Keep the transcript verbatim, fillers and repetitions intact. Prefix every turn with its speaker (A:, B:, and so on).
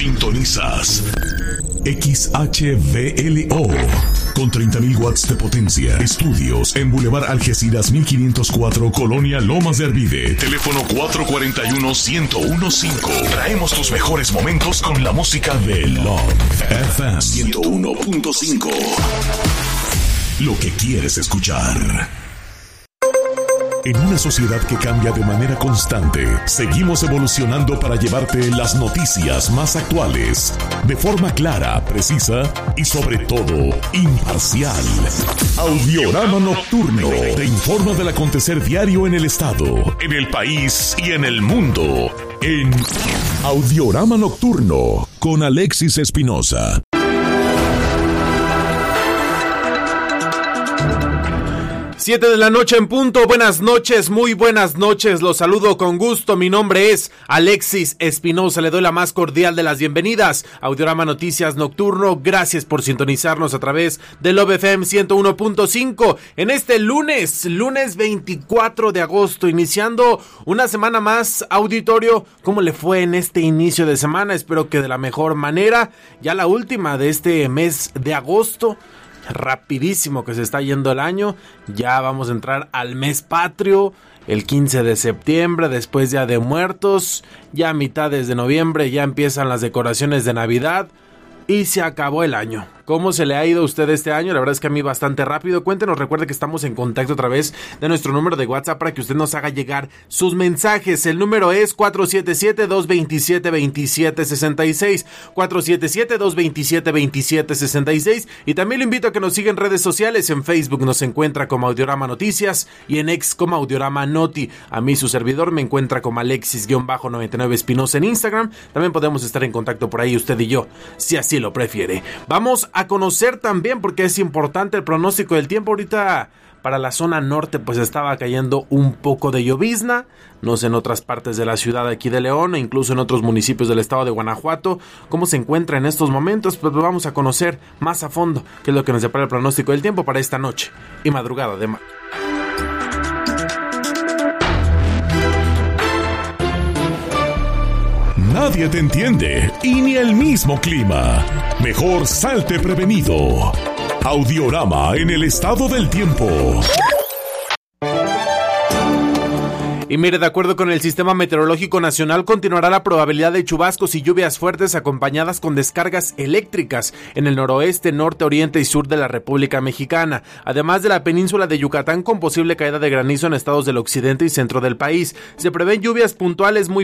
A: Sintonizas X H V L O con treinta mil watts de potencia. Estudios en Boulevard Algeciras mil quinientos cuatro, Colonia Lomas de Arvide. Teléfono cuatro cuatro uno, uno cero uno cinco. Traemos tus mejores momentos con la música de Love F M ciento uno punto cinco. Lo que quieres escuchar. En una sociedad que cambia de manera constante, seguimos evolucionando para llevarte las noticias más actuales, de forma clara, precisa y sobre todo, imparcial. Audiorama Nocturno te informa del acontecer diario en el estado, en el país y en el mundo. En Audiorama Nocturno, con Alexis Espinosa.
B: Siete de la noche en punto. Buenas noches, muy buenas noches. Los saludo con gusto. Mi nombre es Alexis Espinosa. Le doy la más cordial de las bienvenidas a Audiorama Noticias Nocturno. Gracias por sintonizarnos a través de Love F M ciento uno punto cinco en este lunes, lunes veinticuatro de agosto, iniciando una semana más. Auditorio, ¿cómo le fue en este inicio de semana? Espero que de la mejor manera. Ya la última de este mes de agosto. Rapidísimo que se está yendo el año. Ya vamos a entrar al mes patrio, el quince de septiembre, después ya de Muertos, ya a mitades de noviembre ya empiezan las decoraciones de Navidad y se acabó el año. ¿Cómo se le ha ido a usted este año? La verdad es que a mí bastante rápido. Cuéntenos, recuerde que estamos en contacto a través de nuestro número de WhatsApp para que usted nos haga llegar sus mensajes. El número es cuatro siete siete, dos dos siete, dos siete seis seis, cuatro siete siete, dos dos siete, dos siete seis seis, y también lo invito a que nos siga en redes sociales. En Facebook nos encuentra como Audiorama Noticias y en X como Audiorama Noti. A mí su servidor me encuentra como Alexis noventa y nueve Espinosa en Instagram. También podemos estar en contacto por ahí usted y yo, si así lo prefiere. Vamos a conocer también, porque es importante, el pronóstico del tiempo. Ahorita para la zona norte pues estaba cayendo un poco de llovizna, no sé en otras partes de la ciudad de aquí de León e incluso en otros municipios del estado de Guanajuato cómo se encuentra en estos momentos. Pues vamos a conocer más a fondo qué es lo que nos depara el pronóstico del tiempo para esta noche y madrugada de mar.
A: Nadie te entiende y ni el mismo clima. Mejor salte prevenido. Audiorama en el estado del tiempo.
B: Y mire, de acuerdo con el Sistema Meteorológico Nacional, continuará la probabilidad de chubascos y lluvias fuertes acompañadas con descargas eléctricas en el noroeste, norte, oriente y sur de la República Mexicana, además de la península de Yucatán con posible caída de granizo en estados del occidente y centro del país. Se prevén lluvias puntuales muy